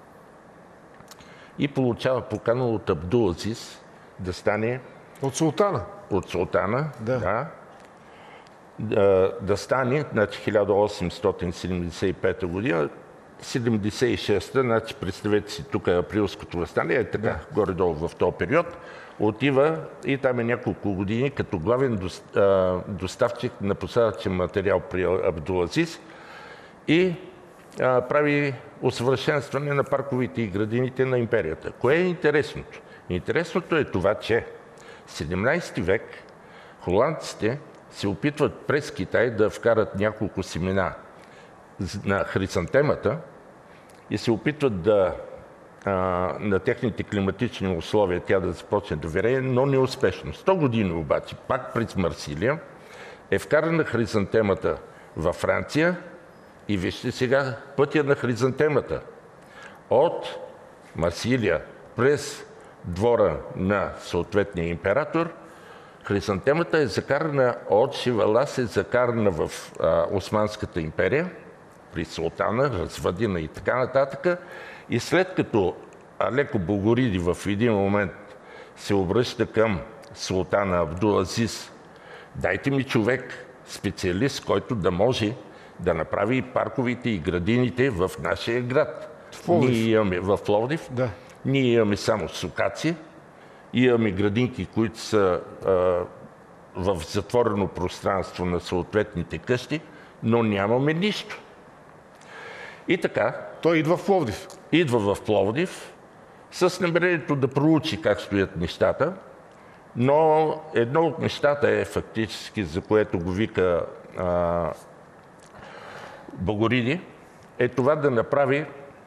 и получава покана от Абдул Азиз да стане... От султана? От султана, да. да. Да, да стане, значи хиляда осемстотин седемдесет и пета година, седемдесет и шеста, значи представете си тук априлското въстание, е така, да. Горе-долу в този период, отива и там е няколко години като главен доставчик на посадъчен материал при Абдул Азиз и а, прави усъвършенстване на парковите и градините на империята. Кое е интересното? Интересното е това, че в седемнайсети век холандците се опитват през Китай да вкарат няколко семена на хризантемата и се опитват да а, на техните климатични условия тя да започне да вирее, но неуспешно. сто години обаче, пак през Марсилия, е вкарана хризантемата във Франция и вижте сега пътя на хризантемата. От Марсилия през двора на съответния император, хризантемата е закарана от Шевалас, е закарана в а, Османската империя, при султана, развъдена и така нататък. И след като Алеко Богориди в един момент се обръща към султана Абдул Азиз, дайте ми човек, специалист, който да може да направи парковите и градините в нашия град. В Пловдив. Ние имаме в Пловдив, да. Ние имаме само сукаци, имаме градинки, които са а, в затворено пространство на съответните къщи, но нямаме нищо. И така... Той идва в Пловдив. Идва в Пловдив с намерението да проучи как стоят нещата, но едно от нещата е фактически, за което го вика а, Богориди, е това да направи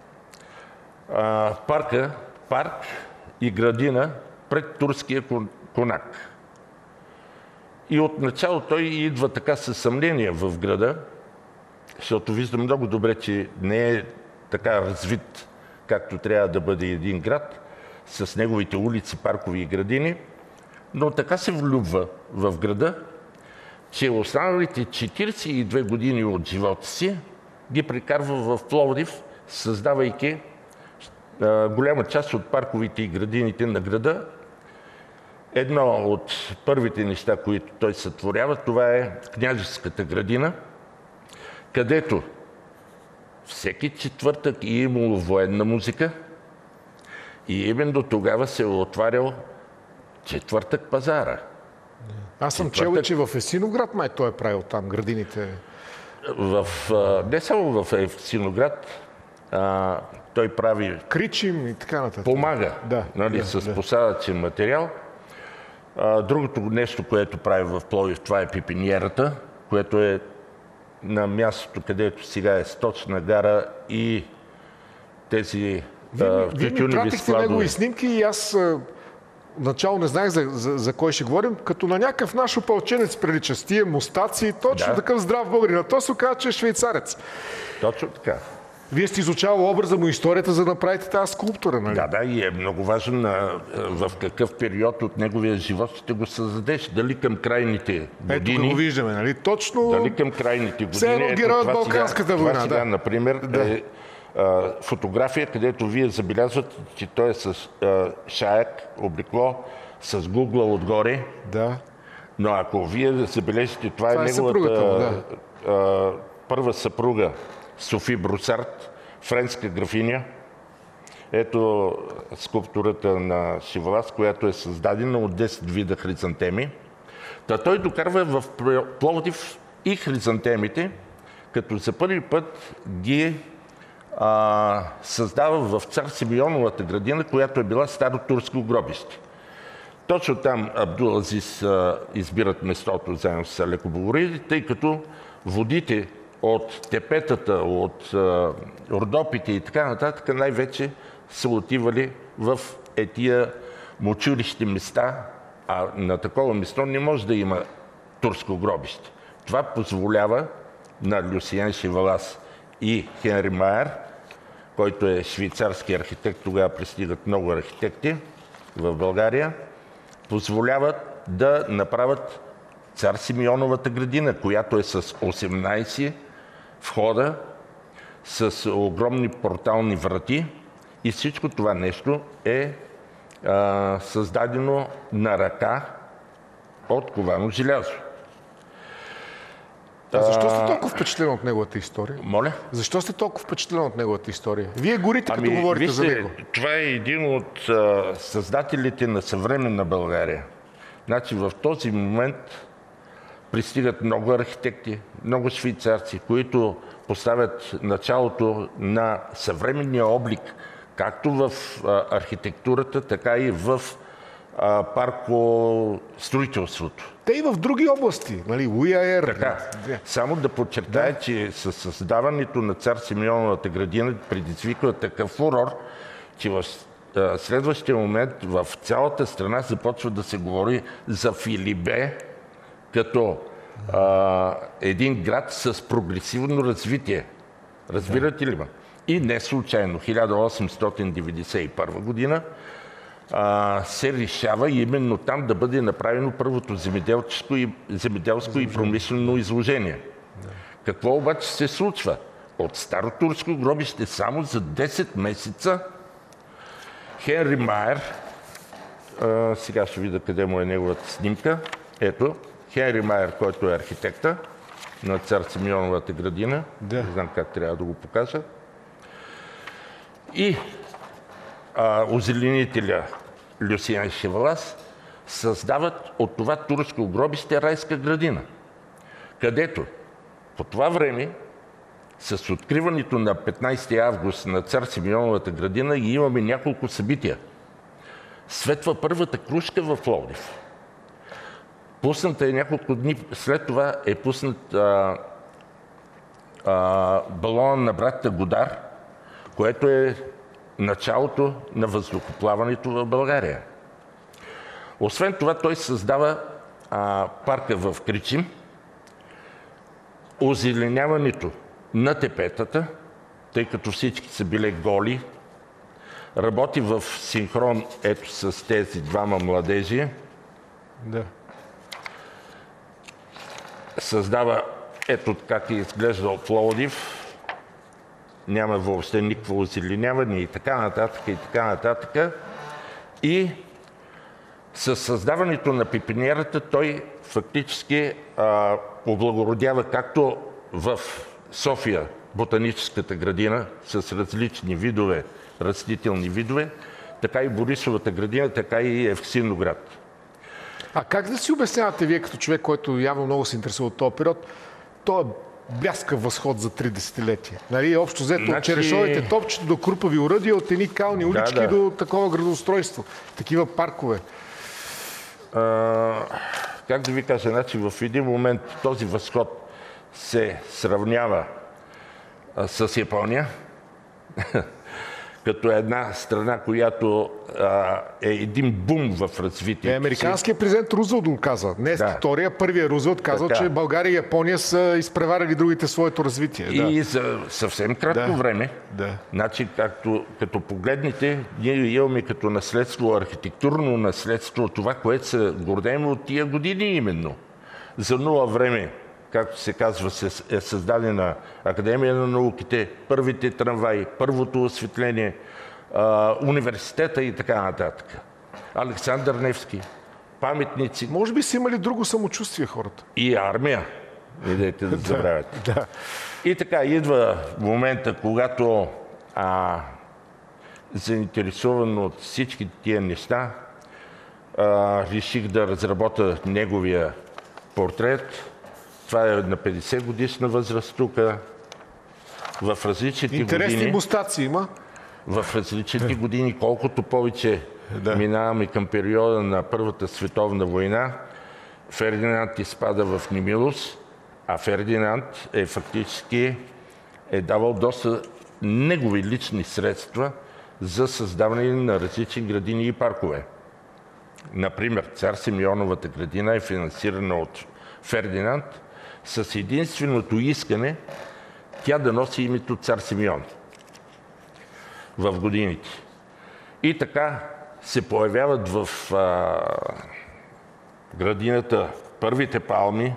а, парка, парк и градина пред турския конак. И отначало той идва така със съмнение в града, защото вижда много добре, че не е така развит, както трябва да бъде един град, с неговите улици, паркови и градини, но така се влюбва в града, че останалите четиридесет и две години от живота си ги прекарва в Пловдив, създавайки а, голяма част от парковите и градините на града. Едно от първите неща, които той сътворява, това е Княжеската градина, където всеки четвъртък е имало военна музика и именно тогава се е отварял четвъртък пазара. Аз съм Четвъртък... чел, че в Есиноград май той е правил там градините. В, не само в Есиноград, а, той прави... Кричим и така нататък. Помага, да, нали, да, с да. посадъчен материал. А, другото нещо, което прави в Пловдив, това е пипиниерата, което е на мястото, където сега е сточна гара и тези Вие, вие ми тютюневи пратихте складове. негови снимки и аз а, начало не знаех за, за, за кой ще говорим, като на някакъв наш опълченец прилича с тия мустаци, точно Да. такъв здрав българин. А то се оказа, че е швейцарец. Точно така. Вие сте изучавали образа му, историята, за да направите тази скулптура, нали? Да, да, и е много важно на, в какъв период от неговия живот ще го създадеш. Дали към крайните Ето го години, виждаме, нали? Точно... дали към крайните години. Все едно Ето, герой от това Балканската сега, война, това сега, да. например, Да. е а, фотография, където вие забелязвате, че той е с а, шаяк, облекло, с гугла отгоре. Да. Но ако вие забележите, това, Това е е съпругата му, неговата а, първа съпруга Софи Брусарт, френска графиня. Ето скулптурата на Шивалас, която е създадена от десет вида хризантеми. Та той докарва в Пловдив и хризантемите, като за първи път ги а, създава в Цар Симеоновата градина, която е била старо турско гробище. Точно там Абдул-Азис а, избират местото заедно с Алеко, тъй като водите от тепетата, от а, Родопите и така нататък най-вече са отивали в етия мочурищи места, а на такова место не може да има турско гробище. Това позволява на Люсиен Шивалас и Хенри Майер, който е швейцарски архитект, тогава пристигат много архитекти в България, позволяват да направят Цар Симеоновата градина, която е с осемнайсет входа, с огромни портални врати и всичко това нещо е а, създадено на ръка от ковано желязо. А защо сте толкова впечатлен от неговата история? Моля? Защо сте толкова впечатлен от неговата история? Вие горите, като Ами, говорите вижте, за него. това е един от а, създателите на съвременна България. Значи в този момент пристигат много архитекти, много швейцарци, които поставят началото на съвременния облик, както в а, архитектурата, така и в а, паркостроителството. Те и в други области, нали? УИАР. Така, само да подчертая, да. че със създаването на Цар Симеоновата градина предизвиква такъв фурор, че в а, следващия момент в цялата страна започва да се говори за Филибе като а, един град с прогресивно развитие. Разбирате ли ме? И не случайно, хиляда осемстотин деветдесет и първа година а, се решава именно там да бъде направено първото земеделско и, земеделско и промишлено изложение. Какво обаче се случва? От старо турско гробище само за десет месеца Хенри Майер, а, сега ще видя къде му е неговата снимка, ето, Хенри Майер, който е архитекта на Цар Симеоновата градина, Да. не знам как трябва да го покажа, и а, озеленителя Люсиен Шивалас създават от това турско гробище райска градина, където по това време с откриването на петнайсети август на Цар Симеоновата градина и имаме няколко събития. Светва първата крушка в Пловдив. Пусната е няколко дни, след това е пуснат а, а, балона на братята Годар, което е началото на въздухоплаването в България. Освен това, той създава а, парка в Кричим, озеленяването на тепетата, тъй като всички са били голи, работи в синхрон ето с тези двама младежи. Да. Създава ето как е изглеждал Пловдив. Няма въобще никакво озеленяване и така нататък, и така нататък. И със създаването на пепиниерата той фактически а, облагородява както в София ботаническата градина с различни видове, растителни видове, така и Борисовата градина, така и Евксиноград. А как да си обяснявате вие като човек, който явно много се интересува от този период, той бляскав възход за три десетилетия? Нали, общо взето, значи... от черешовите топчета до крупави уръдия, от едни кални улички да, да. до такова градоустройство, такива паркове. А, как да ви кажа, значи в един момент този възход се сравнява а, с Япония, като една страна, която а, е един бум в развитието. Е, американският президент Рузвелт го каза. Не да. втория, първия Рузвелт каза, че България и Япония са изпреварили другите своето развитие. И да. за съвсем кратко да. време, да. значи, както, като погледнете, ние имаме като наследство, архитектурно наследство, това, което се гордеем от тия години именно. За нула време, както се казва, е създадена Академия на науките, първите трамваи, първото осветление, а, университета и така нататък. Александър Невски, паметници. Може би са имали друго самочувствие хората. И армия. Не дайте да забравяте. да. И така, идва момента, когато а, заинтересован от всички тия неща, а, реших да разработя неговия портрет. Това е на петдесет годишна възраст тук, в различните Интересни години. мустаци има. В различните години, колкото повече да. минаваме към периода на Първата световна война, Фердинанд изпада в немилост, а Фердинанд е фактически е давал доста негови лични средства за създаване на различни градини и паркове. Например, Цар Симеоновата градина е финансирана от Фердинанд с единственото искане тя да носи името Цар Симеон в годините. И така се появяват в а, градината първите палми.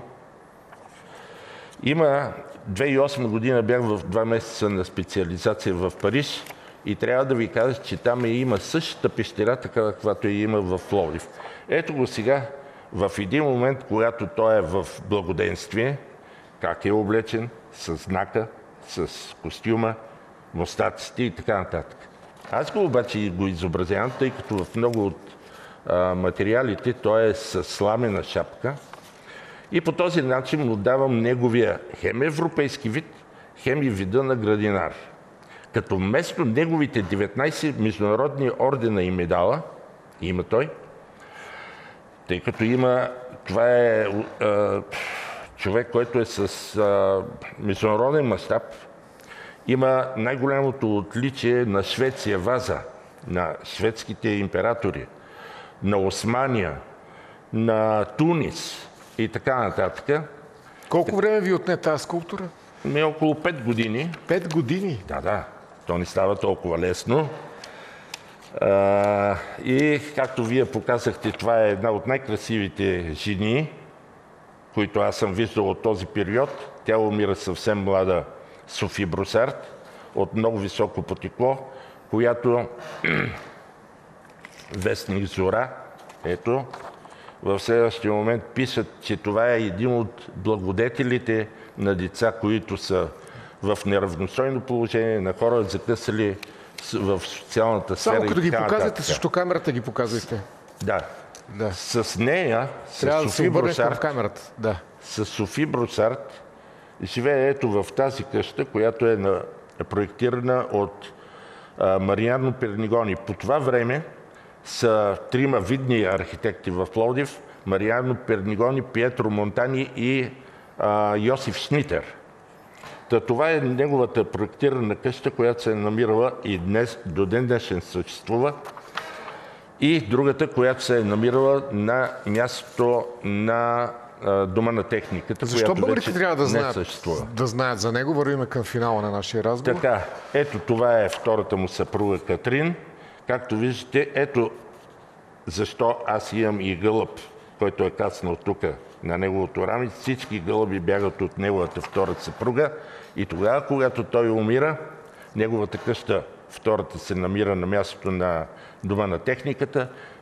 Има две хиляди и осма година бях в два месеца на специализация в Париж и трябва да ви кажа, че там има същата пещера, така каквато и има в Пловдив. Ето го сега, в един момент, когато той е в благоденствие, как е облечен, с знака, с костюма, мустаците и така нататък. Аз го обаче го изобразявам, тъй като в много от а, материалите той е с сламена шапка и по този начин му давам неговия хем европейски вид, хем и вида на градинар. Като вместо неговите деветнайсет международни ордена и медала, има той, тъй като има, това е а, човек, който е с а, международен мащаб, има най-голямото отличие на Швеция, ваза, на шведските императори, на Османия, на Тунис и така нататък. Колко време ви отне тази скулптура? Ми около пет години. Пет години? Да, да. То не става толкова лесно. А, и както вие показахте, това е една от най-красивите жени, които аз съм виждал от този период. Тя умира съвсем млада, Софи Бросарт, от много високо потекло, която вестник Зора, ето, в следващия момент пишат, че това е един от благодетелите на деца, които са в неравностойно положение, на хора закъсали в социалната сфера. Само като ги показвате, също камерата ги показвате. Да. да. С нея, трябва с да се обърнеш в камерата. Да. С Софи Бросарт живее ето в тази къща, която е на, проектирана от а, Мариано Пернигони. По това време са трима видни архитекти в Пловдив: Мариано Пернигони, Пиетро Монтани и а, Йосиф Шнитер. Та, това е неговата проектирана къща, която се е намирала и днес, до ден днешен съществува и другата, която се е намирала на мястото на а, Дома на техниката, Защо която българите вече трябва да не знаят, съществува. да знаят за него? Вървиме към финала на нашия разговор. Така, ето това е втората му съпруга Катрин. Както виждате, ето защо аз имам и гълъб, който е кацнал тук на неговото раме. Всички гълъби бягат от неговата втора съпруга и тогава, когато той умира, неговата къща, втората, се намира на мястото на Дома на техниката